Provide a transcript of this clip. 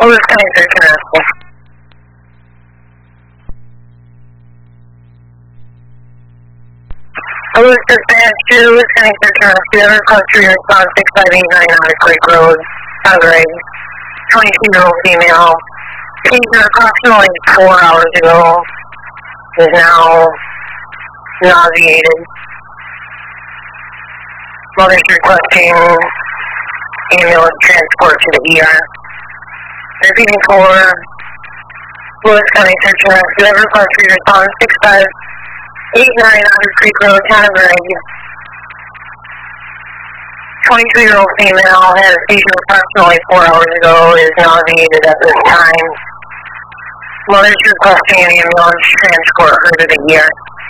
Lewis County Search and Rescue. Lewis Dispatch to Lewis County Search and Rescue. Ever call to response 6589 Otter Creek Road, Calgary. 22-year-old female. Taken approximately 4 hours ago. Is now nauseated. Mother's requesting ambulance transport to the ER. Repeating for Lewis County Search and Rescue. Ever plus 3 response 6589 Otter Creek Road, Calgary. 23-year-old female had a seizure approximately 4 hours ago, is nauseated at this time. Mother's requesting an ambulance transport her to the ER.